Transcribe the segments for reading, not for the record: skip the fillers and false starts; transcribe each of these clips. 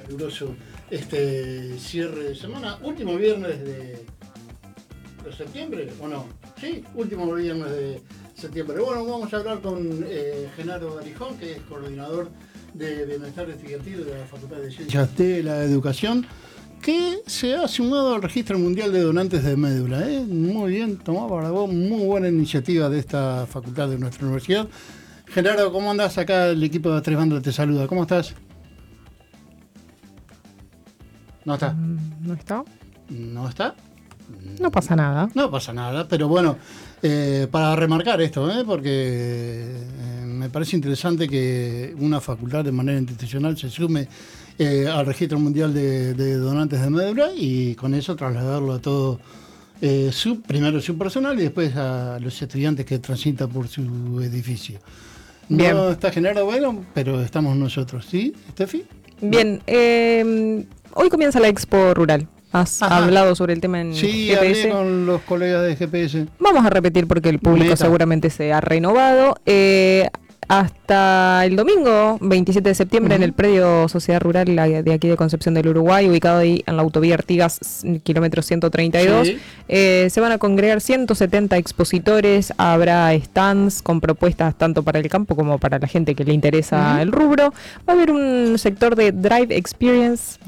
caluroso este cierre de semana. Último viernes de septiembre, ¿o no? Sí, último viernes de septiembre. Bueno, vamos a hablar con Genaro Arijón, que es coordinador de Bienestar Estudiantil de la Facultad de Ciencias de la Educación, que se ha sumado al Registro Mundial de Donantes de Médula. Muy bien, tomado para vos, muy buena iniciativa de esta facultad de nuestra universidad. Genaro, ¿cómo andás? Acá el equipo de Tres Bandas te saluda. ¿Cómo estás? ¿No está? ¿No está? ¿No está? No pasa nada. No pasa nada, pero bueno, para remarcar esto, porque me parece interesante que una facultad de manera institucional se sume al Registro Mundial de Donantes de Médula y con eso trasladarlo a todo, primero su personal y después a los estudiantes que transitan por su edificio. Bien. No está Genaro, bueno, pero estamos nosotros, ¿sí, Steffi? Bien, hoy comienza la Expo Rural. ¿Has hablado sobre el tema en Sí, GPS? hablé con los colegas de GPS. Vamos a repetir porque el público seguramente se ha renovado. Hasta el domingo 27 de septiembre en el predio Sociedad Rural de aquí de Concepción del Uruguay, ubicado ahí en la autovía Artigas, kilómetro 132, Sí. Se van a congregar 170 expositores, habrá stands con propuestas tanto para el campo como para la gente que le interesa el rubro. Va a haber un sector de Drive Experience.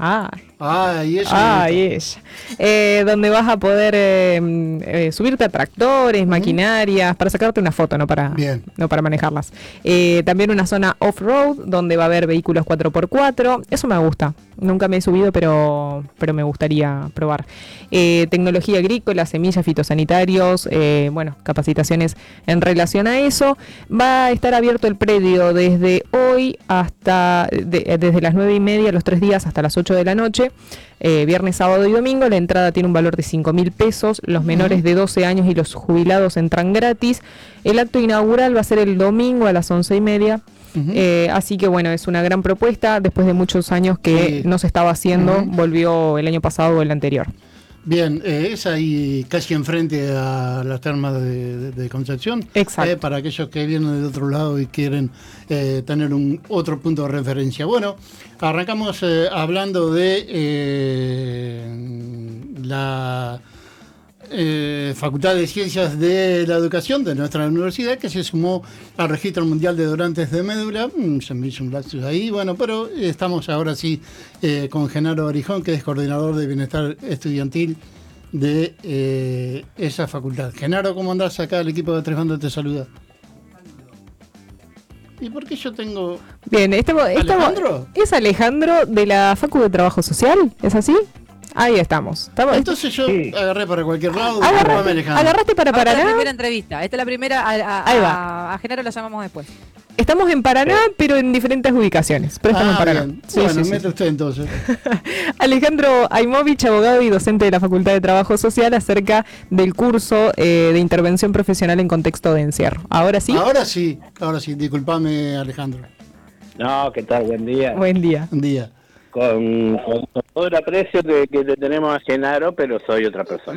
Donde vas a poder subirte a tractores, maquinarias, para sacarte una foto, no para manejarlas. También una zona off-road, donde va a haber vehículos 4x4. Eso me gusta. Nunca me he subido, pero me gustaría probar. Tecnología agrícola, semillas, fitosanitarios, capacitaciones en relación a eso. Va a estar abierto el predio desde hoy hasta desde las 9:30, los 3 días, hasta las 8 de la noche. Viernes, sábado y domingo. La entrada tiene un valor de 5.000 pesos. Los menores de 12 años y los jubilados entran gratis. El acto inaugural va a ser el domingo a las 11:30. Así que bueno, es una gran propuesta. Después de muchos años que no se estaba haciendo, volvió el año pasado o el anterior. Bien, es ahí casi enfrente a las termas de Concepción. Exacto. Para aquellos que vienen de otro lado y quieren tener otro punto de referencia. Bueno, arrancamos hablando de la Facultad de Ciencias de la Educación de nuestra universidad, que se sumó al Registro Mundial de Donantes de Médula. Se me hizo un lapsus ahí, bueno, pero estamos ahora sí con Genaro Arijón, que es coordinador de Bienestar Estudiantil de esa facultad. Genaro, ¿cómo andás? Acá el equipo de Tres Bandas te saluda. ¿Y por qué yo tengo...? Bien, ¿Alejandro? Es Alejandro de la Facu de Trabajo Social, ¿es así? Ahí estamos. Entonces yo agarré para cualquier lado. Agarraste para Paraná. Esta es la primera entrevista. Esta es la primera. A Genaro lo llamamos después. Estamos en Paraná, pero en diferentes ubicaciones. Pero estamos en Paraná. Bien. Bueno, mete usted entonces. Alejandro Aymovich, abogado y docente de la Facultad de Trabajo Social, acerca del curso de intervención profesional en contexto de encierro. ¿Ahora sí? Ahora sí. Disculpame, Alejandro. No, ¿qué tal? Buen día. Buen día. Con todo el aprecio que le tenemos a Genaro, pero soy otra persona.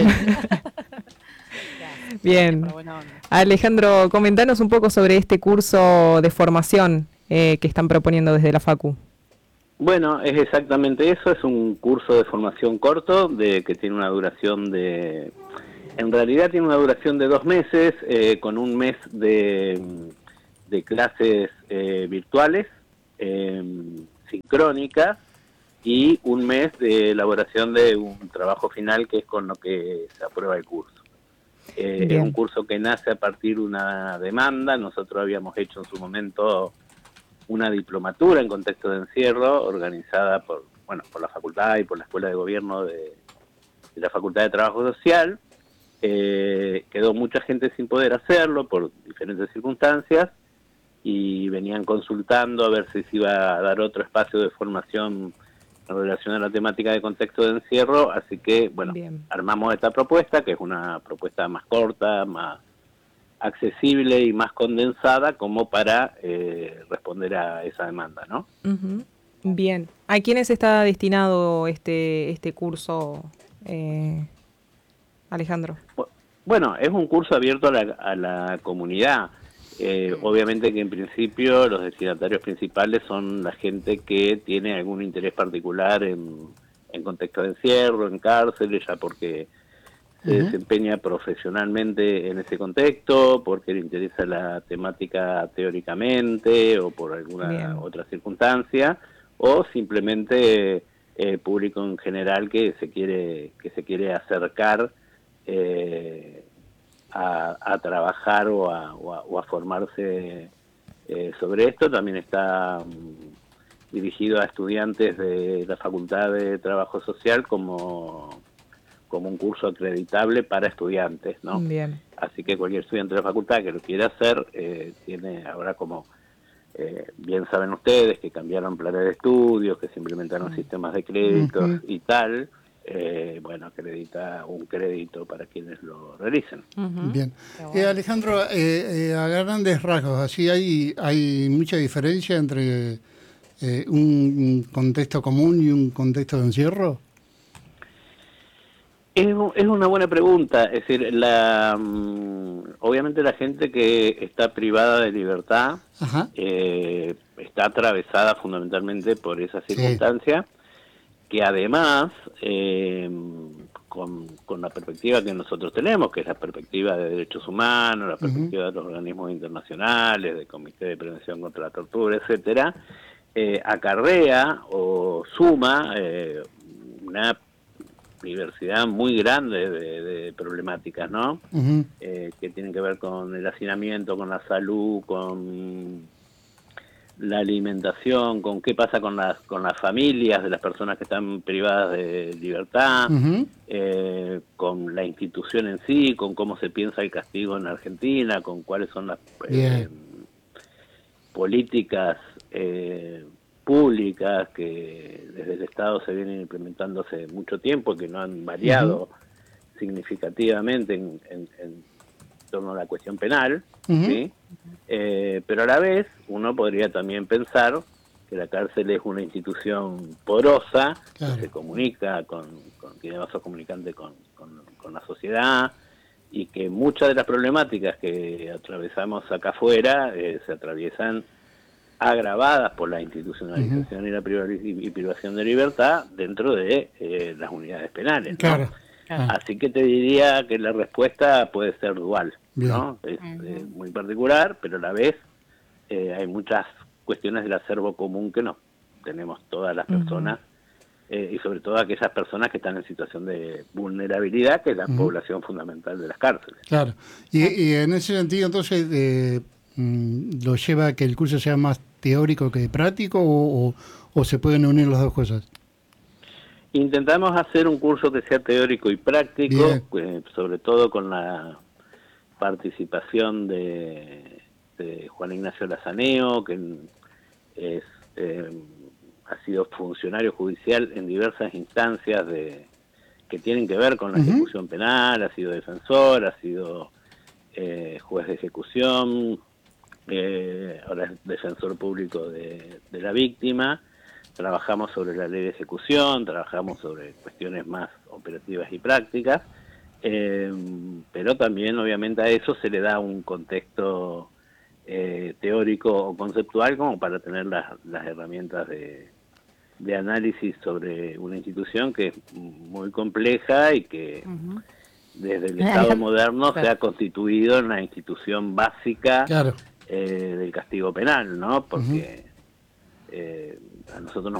Bien. Alejandro, comentanos un poco sobre este curso de formación que están proponiendo desde la Facu. Bueno, es exactamente eso, es un curso de formación corto, que tiene una duración en realidad tiene una duración de 2 meses, con un mes de clases virtuales, sincrónicas, y un mes de elaboración de un trabajo final, que es con lo que se aprueba el curso. Es un curso que nace a partir de una demanda. Nosotros habíamos hecho en su momento una diplomatura en contexto de encierro, organizada por la facultad y por la Escuela de Gobierno de la Facultad de Trabajo Social. Quedó mucha gente sin poder hacerlo por diferentes circunstancias, y venían consultando a ver si se iba a dar otro espacio de formación en relación a la temática de contexto de encierro, así que, armamos esta propuesta, que es una propuesta más corta, más accesible y más condensada, como para responder a esa demanda, ¿no? Bien. ¿A quiénes está destinado este curso, Alejandro? Bueno, es un curso abierto a la comunidad. Obviamente que en principio los destinatarios principales son la gente que tiene algún interés particular en contexto de encierro, en cárceles, ya porque se desempeña profesionalmente en ese contexto, porque le interesa la temática teóricamente o por alguna otra circunstancia, o simplemente público en general que se quiere acercar a trabajar o a formarse sobre esto. También está dirigido a estudiantes de la Facultad de Trabajo Social como un curso acreditable para estudiantes, ¿no? Bien. Así que cualquier estudiante de la facultad que lo quiera hacer, tiene ahora como, bien saben ustedes, que cambiaron planes de estudios, que se implementaron sistemas de créditos y tal, bueno, acredita un crédito para quienes lo realicen. Bien. Alejandro, a grandes rasgos, ¿así hay mucha diferencia entre un contexto común y un contexto de encierro? Es una buena pregunta. Es decir, obviamente la gente que está privada de libertad está atravesada fundamentalmente por esa circunstancia, que además, con la perspectiva que nosotros tenemos, que es la perspectiva de derechos humanos, la perspectiva de los organismos internacionales, del Comité de Prevención contra la Tortura, etcétera, acarrea o suma una diversidad muy grande de problemáticas, ¿no? Que tienen que ver con el hacinamiento, con la salud, con la alimentación, con qué pasa con las familias de las personas que están privadas de libertad, con la institución en sí, con cómo se piensa el castigo en Argentina, con cuáles son las políticas públicas que desde el Estado se vienen implementando hace mucho tiempo, que no han variado significativamente en torno a la cuestión penal, ¿sí? Pero a la vez uno podría también pensar que la cárcel es una institución porosa, que se comunica tiene vasos comunicantes con la sociedad, y que muchas de las problemáticas que atravesamos acá afuera se atraviesan agravadas por la institucionalización y la privación de libertad dentro de las unidades penales, ¿no? Así que te diría que la respuesta puede ser dual, ¿no? Es muy particular, pero a la vez hay muchas cuestiones del acervo común que no tenemos todas las personas, y sobre todo aquellas personas que están en situación de vulnerabilidad, que es la población fundamental de las cárceles. Claro. Y en ese sentido, entonces, ¿lo lleva a que el curso sea más teórico que práctico o se pueden unir las dos cosas? Intentamos hacer un curso que sea teórico y práctico, sobre todo con la participación de Juan Ignacio Lazaneo, que ha sido funcionario judicial en diversas instancias que tienen que ver con la ejecución penal, ha sido defensor, ha sido juez de ejecución, ahora es defensor público de la víctima. Trabajamos sobre la ley de ejecución, trabajamos sobre cuestiones más operativas y prácticas, pero también obviamente a eso se le da un contexto teórico o conceptual como para tener las herramientas de análisis sobre una institución que es muy compleja y que desde el Estado moderno se ha constituido en la institución básica del castigo penal, ¿no? Porque a nosotros nos